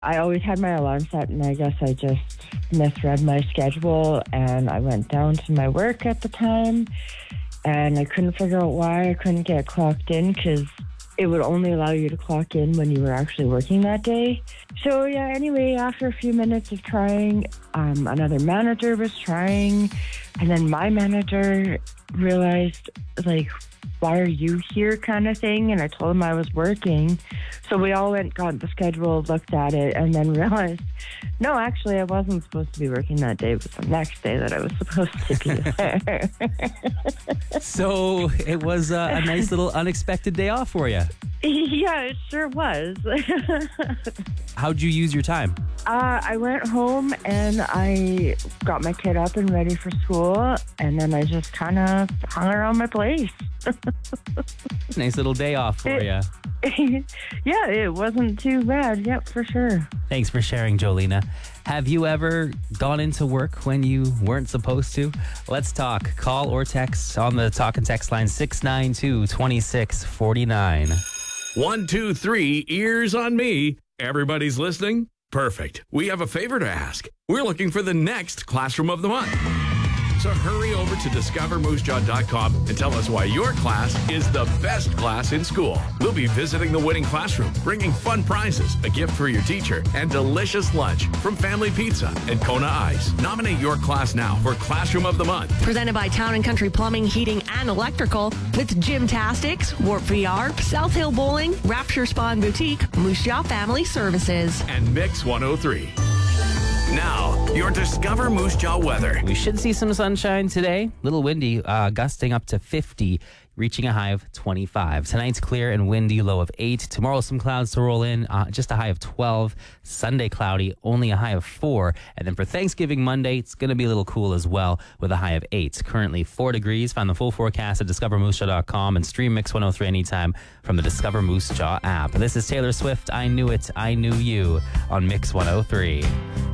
I always had my alarm set, and I guess I just misread my schedule, and I went down to my work at the time, and I couldn't figure out why I couldn't get clocked in, because it would only allow you to clock in when you were actually working that day. So yeah, anyway, after a few minutes of trying, another manager was trying, and then my manager realized, like, why are you here kind of thing? And I told him I was working. So we all went, got the schedule, looked at it, and then realized, no, actually, I wasn't supposed to be working that day. It was the next day that I was supposed to be there. So it was a nice little unexpected day off for you. Yeah, it sure was. How'd you use your time? I went home and I got my kid up and ready for school, and then I just kind of hung around my place. Nice little day off for you. Yeah, it wasn't too bad. Yep, for sure. Thanks for sharing, Jolena. Have you ever gone into work when you weren't supposed to? Let's talk. Call or text on the talk and text line 692-2649. 1, 2, 3, ears on me. Everybody's listening? Perfect. We have a favor to ask. We're looking for the next Classroom of the Month. So hurry over to discovermoosejaw.com and tell us why your class is the best class in school. We'll be visiting the winning classroom, bringing fun prizes, a gift for your teacher, and delicious lunch from Family Pizza and Kona Ice. Nominate your class now for Classroom of the Month. Presented by Town & Country Plumbing, Heating, and Electrical with Gymtastics, Warp VR, South Hill Bowling, Rapture Spa and Boutique, Moose Jaw Family Services. And Mix 103. Now, your Discover Moose Jaw weather. We should see some sunshine today. Little windy, gusting up to 50, reaching a high of 25. Tonight's clear and windy, low of 8. Tomorrow, some clouds to roll in, just a high of 12. Sunday, cloudy, only a high of 4. And then for Thanksgiving Monday, it's going to be a little cool as well, with a high of 8. Currently 4 degrees. Find the full forecast at discovermoosejaw.com and stream Mix 103 anytime from the Discover Moose Jaw app. This is Taylor Swift, I Knew It, I Knew You on Mix 103.